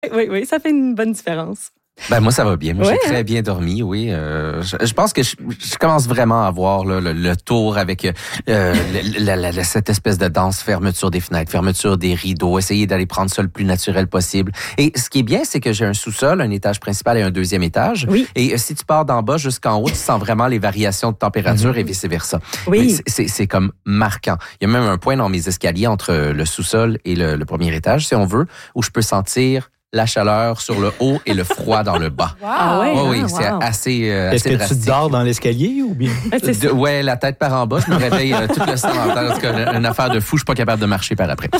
Oui, ça fait une bonne différence. Ben moi, ça va bien. Moi, Ouais, j'ai très bien dormi, oui. Je pense que je commence vraiment à voir là, le tour avec cette espèce de danse, fermeture des fenêtres, fermeture des rideaux, essayer d'aller prendre ça le plus naturel possible. Et ce qui est bien, c'est que j'ai un sous-sol, un étage principal et un deuxième étage. Oui. Et si tu pars d'en bas jusqu'en haut, tu sens vraiment les variations de température et vice-versa. Oui. C'est comme marquant. Il y a même un point dans mes escaliers entre le sous-sol et le premier étage, si on veut, où je peux sentir la chaleur sur le haut et le froid dans le bas. Wow. Ah ouais? Oui, c'est assez Est-ce que drastique. tu dors dans l'escalier ou bien? Ouais, la tête par en bas, je me réveille tout le sang en terre. C'est une affaire de fou, je suis pas capable de marcher par après.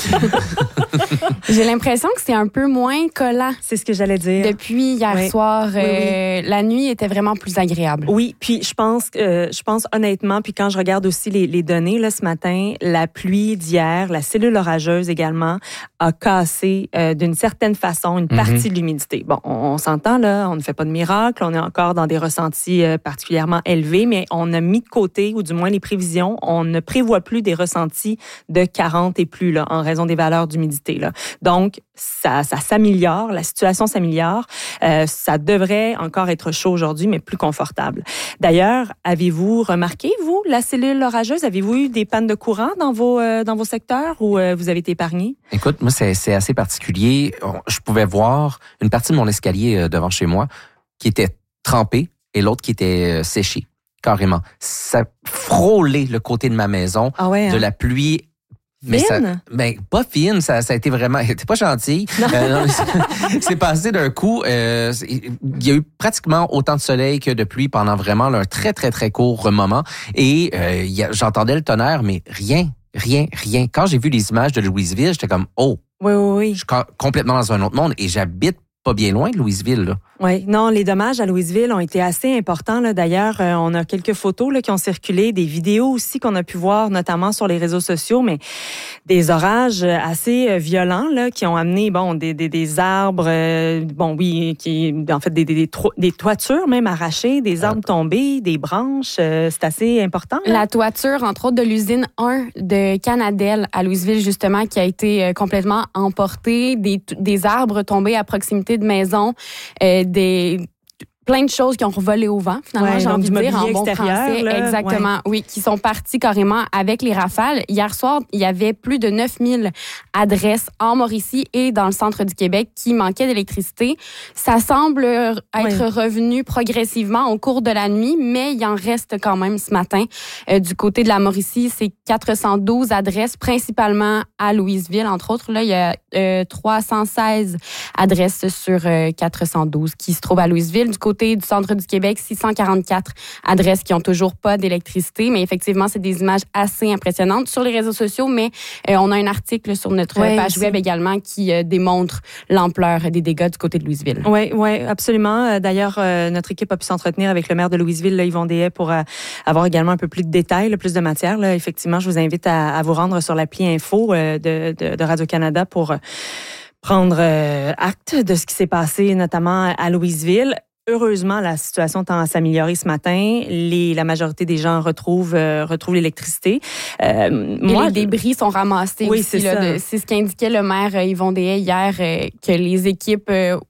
J'ai l'impression que c'est un peu moins collant. C'est ce que j'allais dire. Depuis hier soir, la nuit était vraiment plus agréable. Oui, puis je pense honnêtement, puis quand je regarde aussi les données là ce matin, la pluie d'hier, la cellule orageuse également, a cassé d'une certaine façon une partie de l'humidité. Bon, on s'entend là, on ne fait pas de miracle, on est encore dans des ressentis particulièrement élevés, mais on a mis de côté, ou du moins les prévisions, on ne prévoit plus des ressentis de 40 et plus là, en raison des valeurs d'humidité là. Donc ça s'améliore, la situation s'améliore. Ça devrait encore être chaud aujourd'hui, mais plus confortable. D'ailleurs, avez-vous remarqué, vous, la cellule orageuse? Avez-vous eu des pannes de courant dans vos secteurs ou vous avez été épargné? Écoute, moi, c'est assez particulier. Je pouvais voir une partie de mon escalier devant chez moi qui était trempée et l'autre qui était séchée, carrément. Ça frôlait le côté de ma maison, de la pluie. Mais fine? Pas fine, ça a été vraiment, elle était pas gentille. Non, c'est passé d'un coup, il y a eu pratiquement autant de soleil que de pluie pendant vraiment un très, très, très court moment. Et j'entendais le tonnerre, mais rien. Quand j'ai vu les images de Louisville, j'étais comme, oh, Oui. je suis complètement dans un autre monde et j'habite pas bien loin de Louisville, là. Oui, non, les dommages à Louisville ont été assez importants. Là. D'ailleurs, on a quelques photos là, qui ont circulé, des vidéos aussi qu'on a pu voir, notamment sur les réseaux sociaux, mais des orages assez violents là, qui ont amené des arbres, en fait des toitures même arrachées, des arbres tombés, des branches. C'est assez important. Là. La toiture, entre autres, de l'usine 1 de Canadel à Louisville, justement, qui a été complètement emportée, des arbres tombés à proximité de maisons, plein de choses qui ont volé au vent, finalement, j'ai envie de dire, en bon français. Là, exactement, oui, qui sont partis carrément avec les rafales. Hier soir, il y avait plus de 9000 adresses en Mauricie et dans le centre du Québec qui manquaient d'électricité. Ça semble être revenu progressivement au cours de la nuit, mais il en reste quand même ce matin. Du côté de la Mauricie, c'est 412 adresses, principalement à Louisville, entre autres. Là, il y a 316 adresses sur 412 qui se trouvent à Louisville. Du côté du centre du Québec, 644 adresses qui ont toujours pas d'électricité. Mais effectivement, c'est des images assez impressionnantes sur les réseaux sociaux. Mais on a un article sur notre page web également qui démontre l'ampleur des dégâts du côté de Louisville. Oui, absolument. D'ailleurs, notre équipe a pu s'entretenir avec le maire de Louisville, là, Yvon Dehaye, pour avoir également un peu plus de détails, là, plus de matière. Là. Effectivement, je vous invite à vous rendre sur l'appli info de Radio-Canada pour prendre acte de ce qui s'est passé, notamment à Louisville. Heureusement, la situation tend à s'améliorer ce matin. La majorité des gens retrouvent l'électricité. Et les débris sont ramassés aussi. C'est ce qu'indiquait le maire Yvon Dehaye hier, que les équipes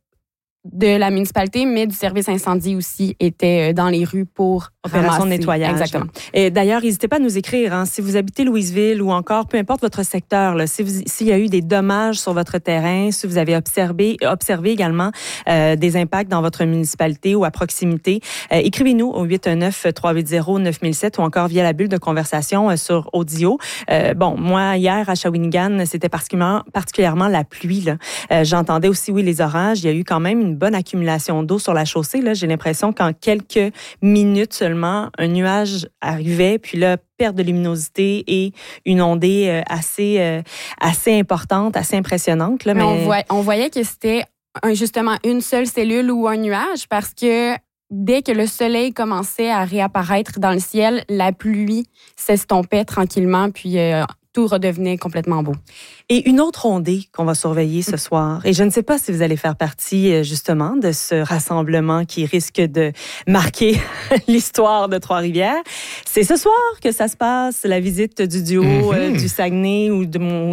de la municipalité, mais du service incendie aussi, étaient dans les rues pour opération de nettoyage. Exactement. Et d'ailleurs, n'hésitez pas à nous écrire. Hein, si vous habitez Louisville ou encore, peu importe votre secteur, là, s'il y a eu des dommages sur votre terrain, si vous avez observé également des impacts dans votre municipalité ou à proximité, écrivez-nous au 819-380-9007 ou encore via la bulle de conversation sur audio. Moi, hier, à Shawinigan, c'était particulièrement la pluie. Là. J'entendais aussi, les orages. Il y a eu quand même une bonne accumulation d'eau sur la chaussée. Là, j'ai l'impression qu'en quelques minutes seulement, un nuage arrivait, puis là, perte de luminosité et une ondée assez importante, assez impressionnante. Là, mais on voyait que c'était justement une seule cellule ou un nuage parce que dès que le soleil commençait à réapparaître dans le ciel, la pluie s'estompait tranquillement, puis tout redevenait complètement beau. Et une autre ondée qu'on va surveiller ce soir, et je ne sais pas si vous allez faire partie justement de ce rassemblement qui risque de marquer l'histoire de Trois-Rivières, c'est ce soir que ça se passe, la visite du duo du Saguenay ou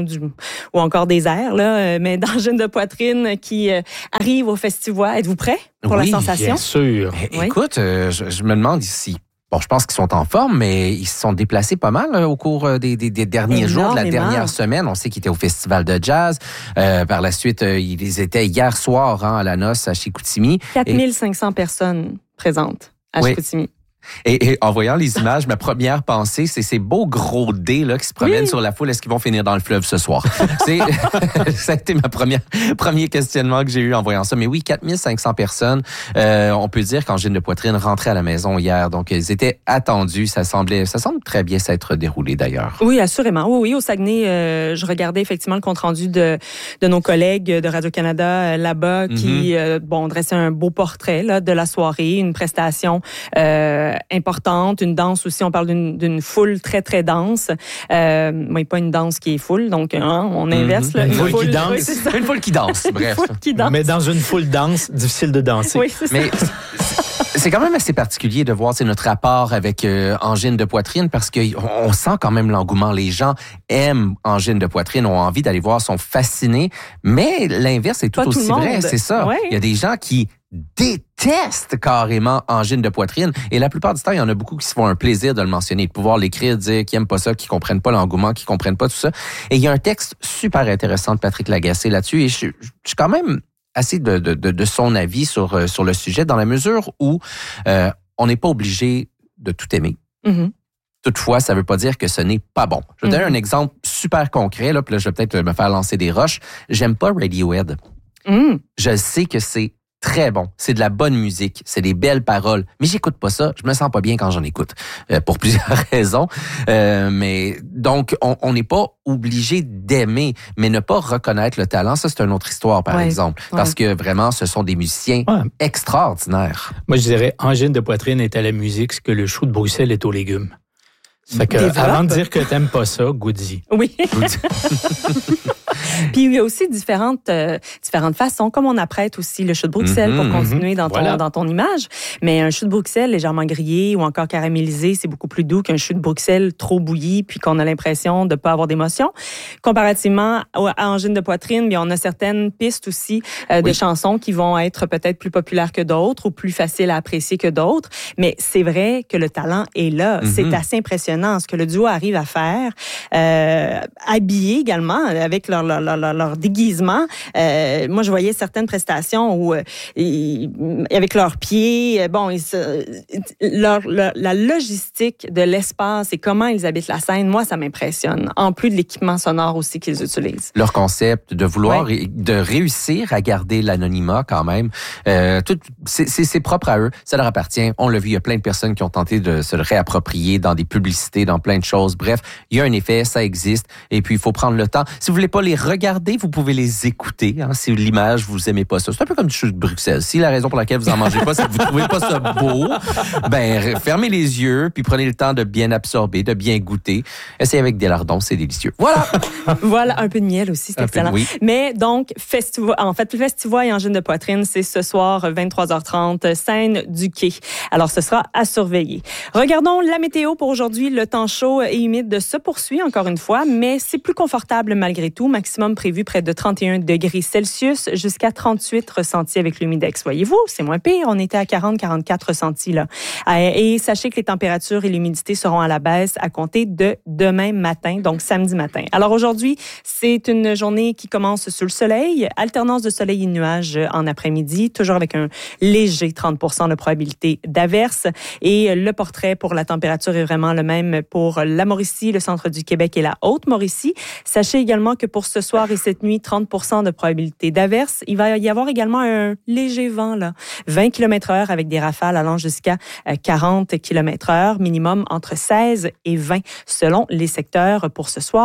encore des Airs, là, mais d'Angine de Poitrine qui arrive au Festivois. Êtes-vous prêts pour la sensation? Bien sûr. Oui. Écoute, je me demande ici. Bon, je pense qu'ils sont en forme, mais ils se sont déplacés pas mal au cours des derniers jours, de la dernière semaine. On sait qu'ils étaient au Festival de jazz. Par la suite, ils étaient hier soir à la noce à Chicoutimi. 4500 personnes présentes à Chicoutimi. Et en voyant les images, ma première pensée, c'est ces beaux gros dés là, qui se promènent sur la foule. Est-ce qu'ils vont finir dans le fleuve ce soir? Ça a été premier questionnement que j'ai eu en voyant ça. Mais oui, 4500 personnes. On peut dire qu'Angine de Poitrine rentrait à la maison hier. Donc, ils étaient attendus. Ça semble très bien s'être déroulé d'ailleurs. Oui, assurément. Oui, au Saguenay, je regardais effectivement le compte-rendu de nos collègues de Radio-Canada là-bas qui dressaient un beau portrait là, de la soirée, une prestation importante, une danse aussi, on parle d'une foule très, très dense. Mais pas une danse qui est foule, donc on inverse. Là, une foule qui danse. Oui, une foule qui danse, bref. Mais dans une foule dense, difficile de danser. Oui, c'est ça. Mais c'est quand même assez particulier de voir notre rapport avec Angine de Poitrine parce qu'on sent quand même l'engouement. Les gens aiment Angine de Poitrine, ont envie d'aller voir, sont fascinés. Mais l'inverse est tout aussi vrai, c'est ça. Ouais. Il y a des gens qui détestent carrément Angine de Poitrine. Et la plupart du temps, il y en a beaucoup qui se font un plaisir de le mentionner, de pouvoir l'écrire, de dire qu'ils n'aiment pas ça, qu'ils ne comprennent pas l'engouement, qu'ils ne comprennent pas tout ça. Et il y a un texte super intéressant de Patrick Lagacé là-dessus. Et je suis quand même assez de son avis sur le sujet, dans la mesure où on n'est pas obligé de tout aimer. Mm-hmm. Toutefois, ça ne veut pas dire que ce n'est pas bon. Je vais donner un exemple super concret, là, puis là, je vais peut-être me faire lancer des roches. J'aime pas Radiohead. Je sais que c'est très bon. C'est de la bonne musique. C'est des belles paroles. Mais j'écoute pas ça. Je me sens pas bien quand j'en écoute. Pour plusieurs raisons. Mais donc, on n'est pas obligé d'aimer, mais ne pas reconnaître le talent, ça, c'est une autre histoire, par exemple. Parce que vraiment, ce sont des musiciens extraordinaires. Moi, je dirais, Angine de Poitrine est à la musique ce que le chou de Bruxelles est aux légumes. Fait que, avant de dire que t'aimes pas ça, goûte-y. Oui. Puis il y a aussi différentes façons, comme on apprête aussi le chou de Bruxelles pour continuer dans ton image. Mais un chou de Bruxelles légèrement grillé ou encore caramélisé, c'est beaucoup plus doux qu'un chou de Bruxelles trop bouilli puis qu'on a l'impression de pas avoir d'émotion. Comparativement à Angine de Poitrine, bien, on a certaines pistes aussi de chansons qui vont être peut-être plus populaires que d'autres ou plus faciles à apprécier que d'autres. Mais c'est vrai que le talent est là. C'est assez impressionnant ce que le duo arrive à faire. Habillé également avec leur déguisement. Moi, je voyais certaines prestations où, avec leurs pieds, la logistique de l'espace et comment ils habitent la scène, moi, ça m'impressionne. En plus de l'équipement sonore aussi qu'ils utilisent. Leur concept de vouloir, de réussir à garder l'anonymat quand même, c'est propre à eux. Ça leur appartient. On l'a vu, il y a plein de personnes qui ont tenté de se le réapproprier dans des publicités, dans plein de choses. Bref, il y a un effet, ça existe. Et puis, il faut prendre le temps. Si vous voulez pas les regarder, vous pouvez les écouter. Si l'image, vous aimez pas ça. C'est un peu comme du chou de Bruxelles. Si la raison pour laquelle vous en mangez pas, c'est que vous trouvez pas ça beau, fermez les yeux, puis prenez le temps de bien absorber, de bien goûter. Essayez avec des lardons, c'est délicieux. Voilà! Voilà, un peu de miel aussi, c'est excellent. Oui. Mais donc, le Festivois et Angine de Poitrine, c'est ce soir, 23h30, scène du Quai. Alors, ce sera à surveiller. Regardons la météo pour aujourd'hui. Le temps chaud et humide se poursuit encore une fois, mais c'est plus confortable malgré tout. Maximum prévu près de 31 degrés Celsius jusqu'à 38 ressentis avec l'humidex. Voyez-vous, c'est moins pire. On était à 40-44 ressentis là. Et sachez que les températures et l'humidité seront à la baisse à compter de demain matin, donc samedi matin. Alors aujourd'hui, c'est une journée qui commence sous le soleil, alternance de soleil et nuages en après-midi, toujours avec un léger 30% de probabilité d'averse. Et le portrait pour la température est vraiment le même pour la Mauricie, le centre du Québec et la Haute-Mauricie. Sachez également que pour ce soir et cette nuit, 30% de probabilité d'averse. Il va y avoir également un léger vent, là, 20 km/h avec des rafales allant jusqu'à 40 km/h, minimum entre 16 et 20 selon les secteurs pour ce soir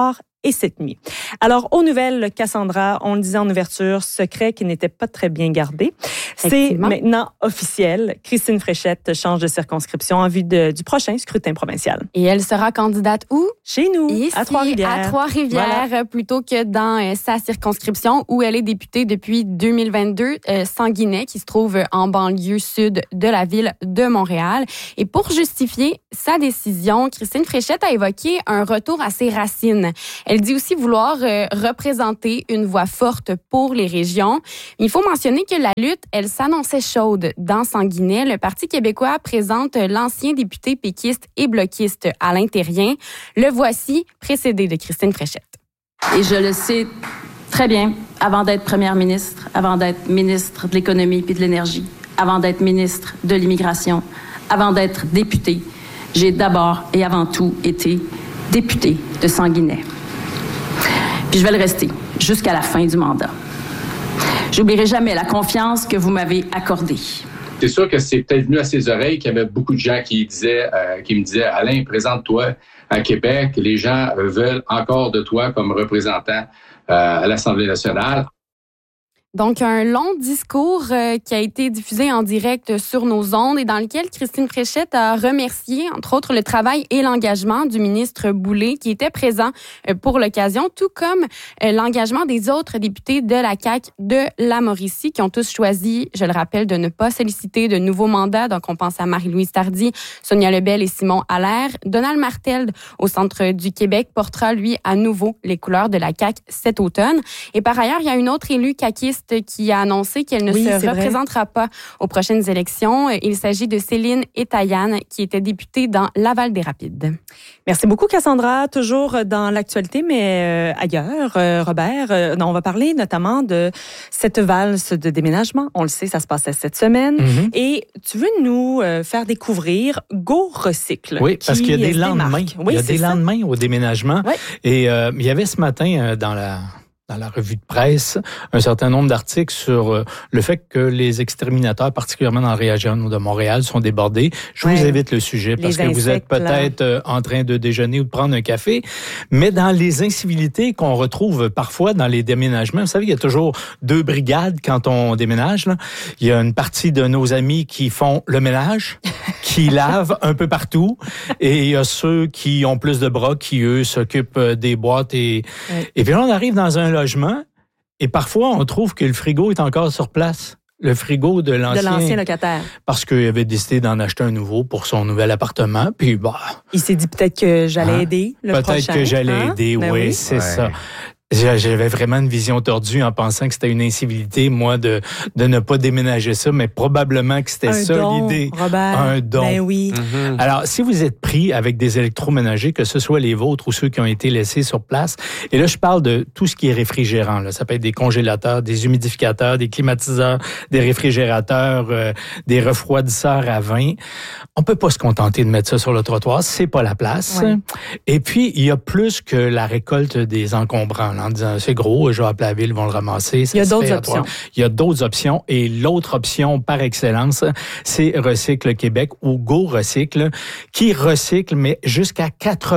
et cette nuit. Alors, aux nouvelles, Cassandra, on le disait en ouverture, secret qui n'était pas très bien gardé. C'est maintenant officiel. Christine Fréchette change de circonscription en vue du prochain scrutin provincial. Et elle sera candidate où? Chez nous, ici, à Trois-Rivières. À Trois-Rivières, voilà. Plutôt que dans sa circonscription où elle est députée depuis 2022, Sanguinet, qui se trouve en banlieue sud de la ville de Montréal. Et pour justifier sa décision, Christine Fréchette a évoqué un retour à ses racines. Elle dit aussi vouloir représenter une voix forte pour les régions. Il faut mentionner que la lutte, elle s'annonçait chaude dans Sanguinet. Le Parti québécois présente l'ancien député péquiste et bloquiste Alain Thérien. Le voici, précédé de Christine Fréchette. Et je le sais très bien, avant d'être première ministre, avant d'être ministre de l'Économie puis de l'Énergie, avant d'être ministre de l'Immigration, avant d'être députée, j'ai d'abord et avant tout été députée de Sanguinet. Puis je vais le rester jusqu'à la fin du mandat. J'oublierai jamais la confiance que vous m'avez accordée. C'est sûr que c'est peut-être venu à ses oreilles qu'il y avait beaucoup de gens qui me disaient « Alain, présente-toi à Québec. Les gens veulent encore de toi comme représentant à l'Assemblée nationale. » Donc, un long discours qui a été diffusé en direct sur nos ondes et dans lequel Christine Fréchette a remercié, entre autres, le travail et l'engagement du ministre Boulay qui était présent pour l'occasion, tout comme l'engagement des autres députés de la CAQ de la Mauricie qui ont tous choisi, je le rappelle, de ne pas solliciter de nouveaux mandats. Donc, on pense à Marie-Louise Tardy, Sonia Lebel et Simon Allaire. Donald Martel, au Centre du Québec, portera, lui, à nouveau les couleurs de la CAQ cet automne. Et par ailleurs, il y a une autre élue caquiste qui a annoncé qu'elle ne se représentera pas aux prochaines élections. Il s'agit de Céline Etayan, qui était députée dans Laval-des-Rapides. Merci beaucoup, Cassandra. Toujours dans l'actualité, mais ailleurs, Robert, on va parler notamment de cette valse de déménagement. On le sait, ça se passait cette semaine. Mm-hmm. Et tu veux nous faire découvrir Go Recycle. Oui, parce qu'il y a des lendemains. Oui, il y a des lendemains au déménagement. Oui. Et il y avait ce matin dans la revue de presse, un certain nombre d'articles sur le fait que les exterminateurs, particulièrement dans la région de Montréal, sont débordés. Je vous évite le sujet parce que vous êtes peut-être en train de déjeuner ou de prendre un café. Mais dans les incivilités qu'on retrouve parfois dans les déménagements, vous savez, il y a toujours 2 brigades quand on déménage. Là. Il y a une partie de nos amis qui font le ménage, qui lavent un peu partout. Et il y a ceux qui ont plus de bras, qui, eux, s'occupent des boîtes. Et puis là, on arrive dans un logement et parfois, on trouve que le frigo est encore sur place. Le frigo de l'ancien locataire. Parce qu'il avait décidé d'en acheter un nouveau pour son nouvel appartement. Puis, il s'est dit peut-être que j'allais aider le prochain. Peut-être que j'allais aider, oui, c'est ça. J'avais vraiment une vision tordue en pensant que c'était une incivilité, moi, de ne pas déménager ça, mais probablement que c'était l'idée. Robert. Un don. Ben oui. Mm-hmm. Alors, si vous êtes pris avec des électroménagers, que ce soit les vôtres ou ceux qui ont été laissés sur place, et là, je parle de tout ce qui est réfrigérant, là. Ça peut être des congélateurs, des humidificateurs, des climatiseurs, des réfrigérateurs, des refroidisseurs à vin. On peut pas se contenter de mettre ça sur le trottoir, c'est pas la place. Ouais. Et puis, il y a plus que la récolte des encombrants, là, en disant c'est gros, je vais appeler la ville, ils vont le ramasser. Il y a d'autres options. Il y a d'autres options et l'autre option par excellence, c'est Recycle Québec ou Go Recycle qui recycle, mais jusqu'à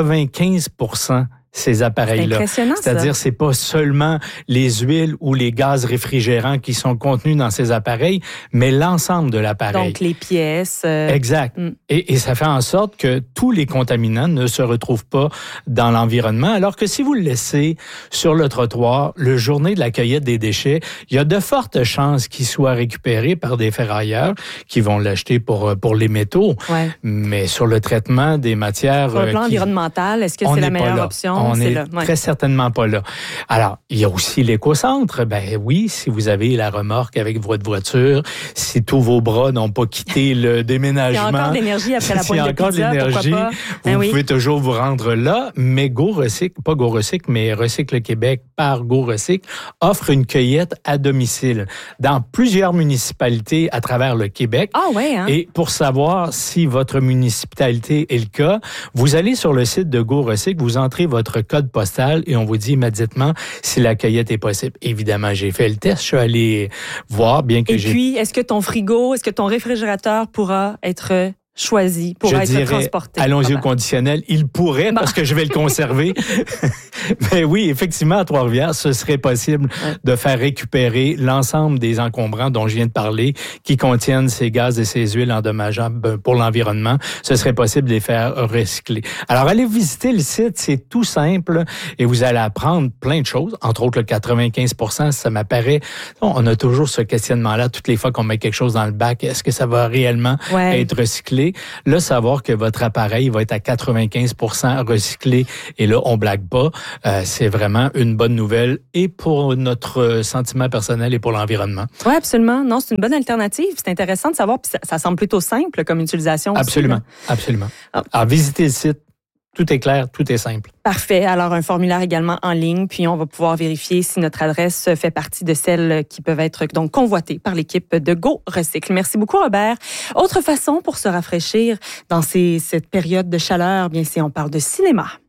95% ces appareils-là. C'est impressionnant, c'est-à-dire, c'est pas seulement les huiles ou les gaz réfrigérants qui sont contenus dans ces appareils, mais l'ensemble de l'appareil. Donc, les pièces. Exact. Et ça fait en sorte que tous les contaminants ne se retrouvent pas dans l'environnement, alors que si vous le laissez sur le trottoir, le journée de la cueillette des déchets, il y a de fortes chances qu'il soit récupéré par des ferrailleurs qui vont l'acheter pour les métaux. Ouais. Mais sur le traitement des matières... Sur le plan environnemental, est-ce que c'est la meilleure option? On n'est très certainement pas là. Alors, il y a aussi l'écocentre. Ben oui, si vous avez la remorque avec votre voiture, si tous vos bras n'ont pas quitté le déménagement... Il y a encore de l'énergie après la pointe de pizza, de l'énergie, vous pouvez toujours vous rendre là. Mais Go Recycle, pas Go Recycle, mais Recycle Québec par Go Recycle, offre une cueillette à domicile dans plusieurs municipalités à travers le Québec. Ah ouais, hein? Et pour savoir si votre municipalité est le cas, vous allez sur le site de Go Recycle, vous entrez votre code postal et on vous dit immédiatement si la cueillette est possible. Évidemment, j'ai fait le test, je suis allé voir, bien que Et puis, est-ce que ton frigo, est-ce que ton réfrigérateur pourra être choisi pour être transporté. Allons-y au conditionnel. Il pourrait, parce que je vais le conserver. Mais oui, effectivement, à Trois-Rivières, ce serait possible de faire récupérer l'ensemble des encombrants dont je viens de parler, qui contiennent ces gaz et ces huiles endommageables pour l'environnement. Ce serait possible de les faire recycler. Alors, allez visiter le site, c'est tout simple et vous allez apprendre plein de choses, entre autres le 95%, ça m'apparaît. On a toujours ce questionnement-là toutes les fois qu'on met quelque chose dans le bac. Est-ce que ça va réellement être recyclé? Là, savoir que votre appareil va être à 95% recyclé et là, on blague pas, c'est vraiment une bonne nouvelle et pour notre sentiment personnel et pour l'environnement. Oui, absolument. Non, c'est une bonne alternative. C'est intéressant de savoir, puis ça semble plutôt simple comme utilisation aussi. Absolument, absolument. Alors, visitez le site. Tout est clair, tout est simple. Parfait. Alors, un formulaire également en ligne, puis on va pouvoir vérifier si notre adresse fait partie de celles qui peuvent être donc convoitées par l'équipe de Go Recycle. Merci beaucoup, Robert. Autre façon pour se rafraîchir dans cette période de chaleur, bien, c'est on parle de cinéma.